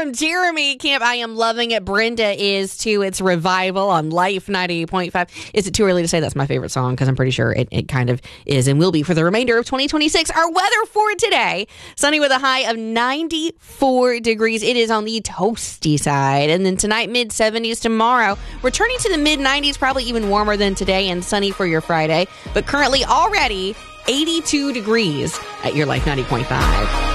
from Jeremy Camp. I am loving it. Brenda is too. It's Revival on Life 98.5. Is it too early to say that's my favorite song? Because I'm pretty sure it kind of is and will be for the remainder of 2026. Our weather for today, sunny with a high of 94 degrees. It is on the toasty side. And then tonight, mid-70s. Tomorrow, returning to the mid-90s, probably even warmer than today, and sunny for your Friday. But currently already 82 degrees at your Life 90.5.